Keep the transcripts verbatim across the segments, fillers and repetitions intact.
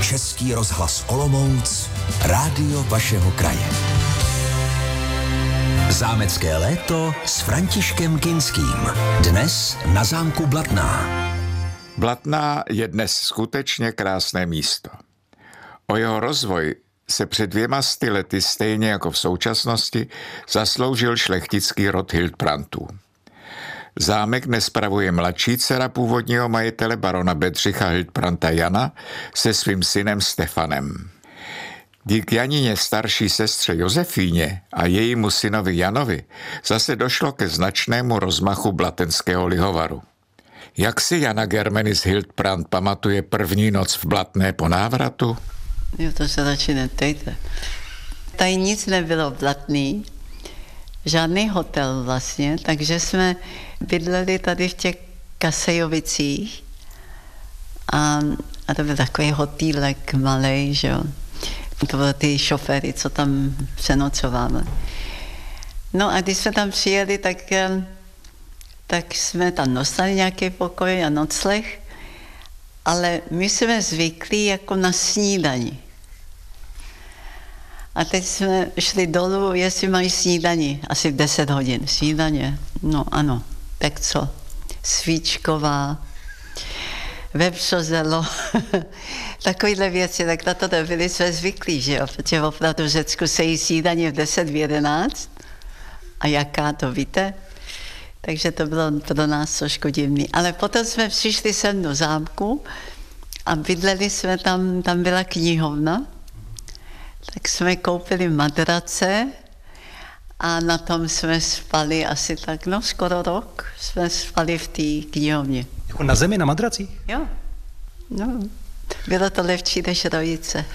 Český rozhlas Olomouc, rádio vašeho kraje. Zámecké léto s Františkem Kinským. Dnes na zámku Blatná. Blatná je dnes skutečně krásné místo. O jeho rozvoj se před dvěma sty lety, stejně jako v současnosti, zasloužil šlechtický rod Hildbrandtů. Zámek dnes spravuje mladší dcera původního majitele barona Bedřicha Hildbrandta Jana se svým synem Stefanem. Díky Janině starší sestře Josefíně a jejímu synovi Janovi zase došlo ke značnému rozmachu blatenského lihovaru. Jak si Jana Germenis Hildbrandt pamatuje první noc v Blatné po návratu? Jo, to se radši netejte. Tady nic nebylo Blatný, žádný hotel vlastně, takže jsme bydleli tady v těch Kasejovicích a, a to byl takový hotýlek malej, že jo. To byly ty šoféry, co tam přenocovali. No a když jsme tam přijeli, tak, tak jsme tam dostali nějaký pokoj a nocleh, ale my jsme zvyklí jako na snídani. A teď jsme šli dolů, jestli mají snídani, asi v deset hodin. Snídaně, no ano, tak co? Svíčková, vepřozelo, takovýhle věci, tak na to nebyli jsme zvyklí, že jo, protože opravdu v Řecku se jí snídaně v deset, v jedenáct. A jaká, to víte? Takže to bylo pro nás trošku divný. Ale potom jsme přišli sem do zámku a bydleli jsme tam, tam byla knihovna, tak jsme koupili madrace a na tom jsme spali asi tak, no skoro rok jsme spali v té knihovně. Jako na zemi, na madracích? Jo, no, bylo to lepší než rojice.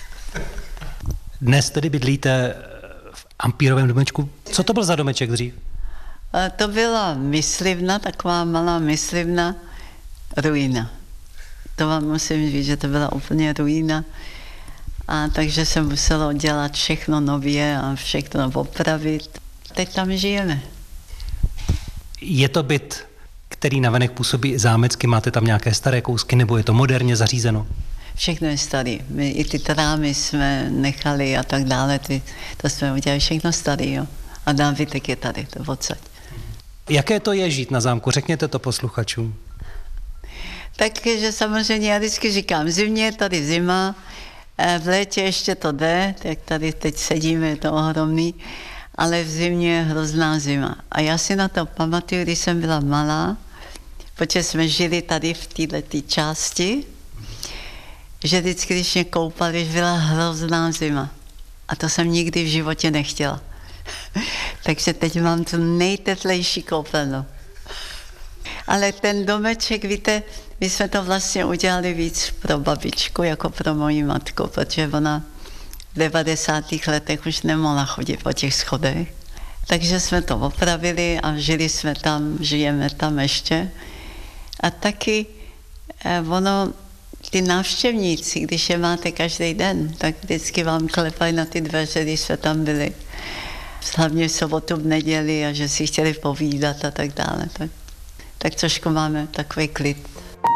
Dnes tedy bydlíte v ampírovém domečku. Co to byl za domeček dřív? To byla myslivna, taková malá myslivna, ruina. To vám musím říct, že to byla úplně ruina. A takže se muselo dělat všechno nově a všechno opravit. Teď tam žijeme. Je to byt, který navenek působí zámecky, máte tam nějaké staré kousky, nebo je to moderně zařízeno? Všechno je starý. My i ty trámy jsme nechali a tak dále, ty, to jsme udělali všechno starý, jo. A nábytek je tady, to odsaď. Jaké to je žít na zámku? Řekněte to posluchačům. Takže samozřejmě já vždycky říkám, zimě je tady zima, v létě ještě to jde, tak tady teď sedíme, je to ohromný, ale v zimě je hrozná zima. A já si na to pamatuju, když jsem byla malá, protože jsme žili tady v této části, že vždycky, když mě koupali, byla hrozná zima. A to jsem nikdy v životě nechtěla. Takže teď mám tu nejteplejší koupelnu. Ale ten domeček, víte, my jsme to vlastně udělali víc pro babičku, jako pro moji matku, protože ona v devadesátých letech už nemohla chodit po těch schodech. Takže jsme to opravili a žili jsme tam, žijeme tam ještě. A taky eh, ono, ty návštěvníci, když je máte každý den, tak vždycky vám klepají na ty dveře, když jsme tam byli. Hlavně v sobotu, v neděli a že si chtěli povídat a tak dále. Tak, tak trošku máme takový klid.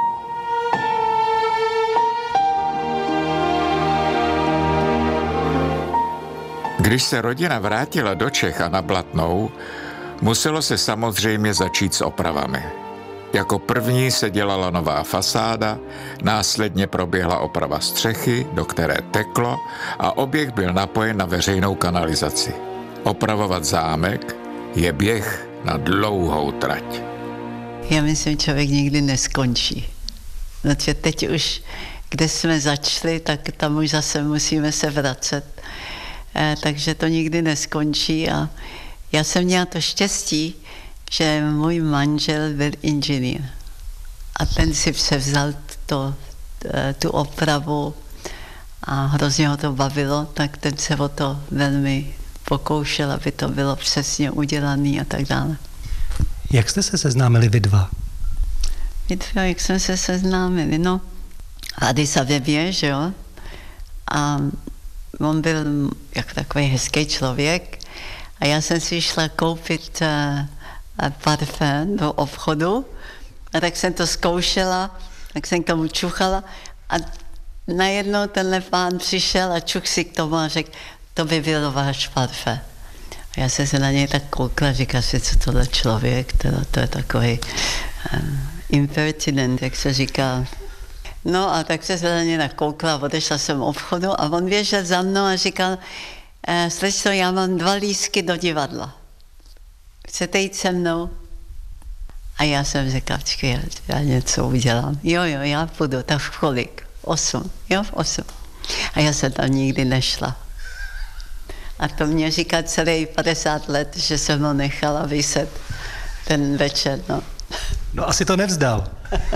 Když se rodina vrátila do Čech a na Blatnou, muselo se samozřejmě začít s opravami. Jako první se dělala nová fasáda, následně proběhla oprava střechy, do které teklo a objekt byl napojen na veřejnou kanalizaci. Opravovat zámek je běh na dlouhou trať. Já myslím, člověk nikdy neskončí. Protože teď už, kde jsme začali, tak tam už zase musíme se vracet. Eh, takže to nikdy neskončí a já jsem měla to štěstí, že můj manžel byl inženýr. A ten si převzal to, tu opravu a hrozně ho to bavilo, tak ten se o to velmi pokoušel, aby to bylo přesně udělané a tak dále. Jak jste se seznámili vy dva? My dva, jak jsme se seznámili, no, v Addis Abebě, že jo, a on byl jako takový hezký člověk a já jsem si šla koupit uh, parfém do obchodu a tak jsem to zkoušela, tak jsem k tomu čuchala a najednou tenhle pán přišel a čuk si k tomu a řekl, to by byl váš parfém. A já jsem se na něj tak koukla, říkala si, co tohle člověk, to, to je takový um, impertinent, jak se říká. No a tak jsem se na něj nakoukla, odešla jsem obchodu a on běžel za mnou a říkal, e, slečno, já mám dva lístky do divadla. Chcete jít se mnou? A já jsem řekla, počkej, já něco udělám. Jo, jo, já půjdu, tak v kolik? Osm, jo, v osm. A já jsem tam nikdy nešla. A to mě říká celý padesát let, že jsem ho nechala vyset ten večer, no. No asi to nevzdal.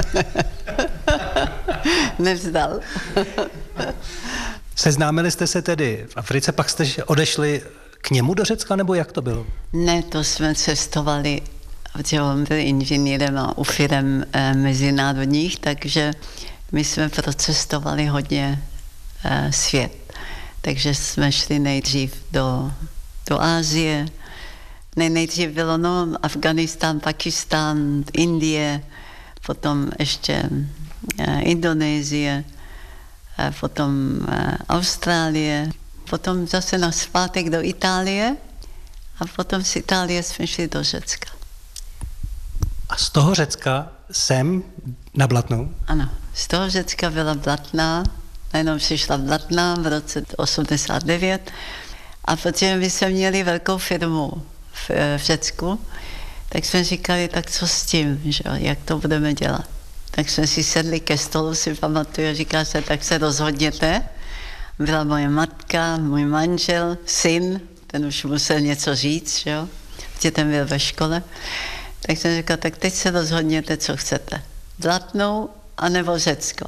Nevzdal. Seznámili jste se tedy v Africe, pak jste odešli k němu do Řecka, nebo jak to bylo? Ne, to jsme cestovali, protože on byl inženýrem a u firem eh, mezinárodních, takže my jsme procestovali hodně eh, svět. Takže jsme šli nejdřív do, do Asie. Ne, nejdřív bylo no, Afganistán, Pakistán, Indie, potom ještě eh, Indonésie, eh, potom eh, Austrálie, potom zase na zpátek do Itálie a potom z Itálie jsme šli do Řecka. A z toho Řecka sem na Blatnou? Ano, z toho Řecka byla Blatná, najednou přišla Blatná v roce osmdesát devět a protože my jsme měli velkou firmu v, v Řecku, tak jsme říkali, tak co s tím, že, jak to budeme dělat. Tak jsme si sedli ke stolu, si pamatuju, a říká se, tak se rozhodněte. Byla moje matka, můj manžel, syn, ten už musel něco říct, že jo, protože ten byl ve škole. Tak jsem říkala, tak teď se rozhodněte, co chcete. Blatnou anebo Řecko.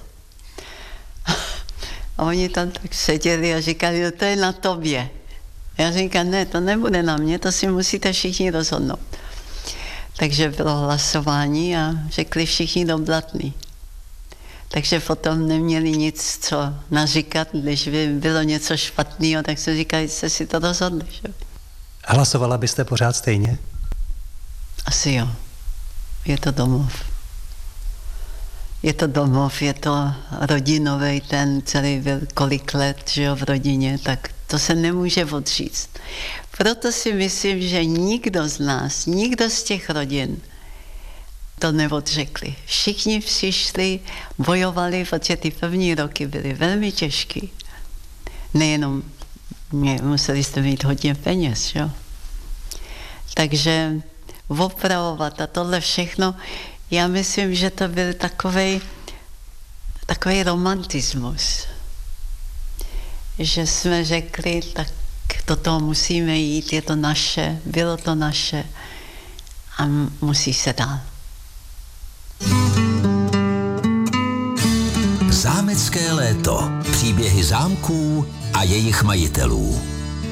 A oni tam tak seděli a říkali, no to je na tobě. Já říkám, ne, to nebude na mě, to si musíte všichni rozhodnout. Takže bylo hlasování a řekli všichni do Blatný. Takže potom neměli nic, co naříkat, když by bylo něco špatného, tak se říkali, jste si to rozhodli. Že? Hlasovala byste pořád stejně? Asi jo. Je to domov. Je to domov, je to rodinový, ten celý byl kolik let, že jo, v rodině, tak to se nemůže odříct. Proto si myslím, že nikdo z nás, nikdo z těch rodin to neodřekli. Všichni přišli, bojovali, protože ty první roky byly velmi těžký. Nejenom, mě, museli jste mít hodně peněz, jo. Takže opravovat a tohle všechno, já myslím, že to byl takovej, takovej romantismus. Že jsme řekli, tak do toho musíme jít, je to naše, bylo to naše a musí se dál. Zámecké léto. Příběhy zámků a jejich majitelů.